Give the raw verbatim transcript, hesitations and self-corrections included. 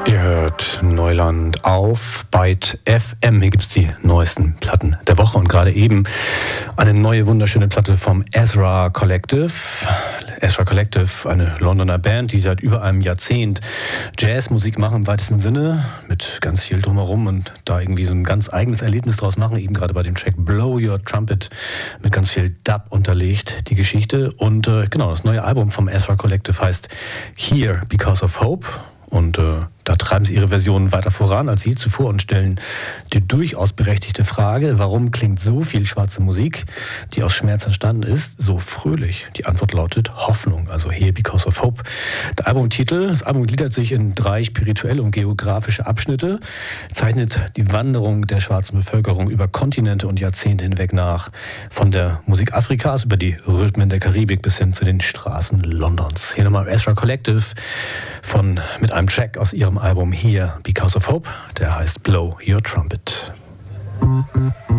Ihr hört Neuland auf Byte F M. Hier gibt es die neuesten Platten der Woche und gerade eben eine neue wunderschöne Platte vom Ezra Collective. Ezra Collective, eine Londoner Band, die seit über einem Jahrzehnt Jazzmusik machen im weitesten Sinne, mit ganz viel drumherum und da irgendwie so ein ganz eigenes Erlebnis draus machen, eben gerade bei dem Track Blow Your Trumpet mit ganz viel Dub unterlegt, die Geschichte. Und äh, genau, das neue Album vom Ezra Collective heißt Here Because of Hope. Und äh, da treiben sie ihre Versionen weiter voran als je zuvor und stellen die durchaus berechtigte Frage, warum klingt so viel schwarze Musik, die aus Schmerz entstanden ist, so fröhlich? Die Antwort lautet Hoffnung, also Here Because of Hope. Der Albumtitel, das Album gliedert sich in drei spirituelle und geografische Abschnitte, zeichnet die Wanderung der schwarzen Bevölkerung über Kontinente und Jahrzehnte hinweg nach. Von der Musik Afrikas über die Rhythmen der Karibik bis hin zu den Straßen Londons. Hier nochmal Ezra Collective von, mit einem Track aus ihrem Album Here Because of Hope, der heißt Blow Your Trumpet.